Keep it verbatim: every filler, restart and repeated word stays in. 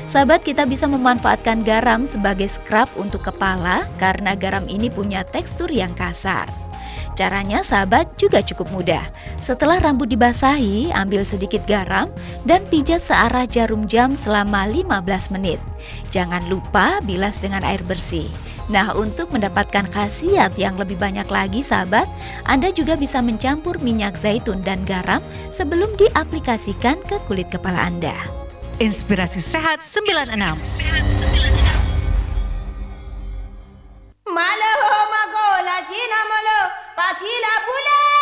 Sahabat, kita bisa memanfaatkan garam sebagai scrub untuk kepala karena garam ini punya tekstur yang kasar. Caranya sahabat juga cukup mudah. Setelah rambut dibasahi, ambil sedikit garam dan pijat searah jarum jam selama lima belas menit. Jangan lupa bilas dengan air bersih. Nah, untuk mendapatkan khasiat yang lebih banyak lagi sahabat, Anda juga bisa mencampur minyak zaitun dan garam sebelum diaplikasikan ke kulit kepala Anda. Inspirasi Sehat sembilan enam. Malo ho magola jina malo, pachila pula.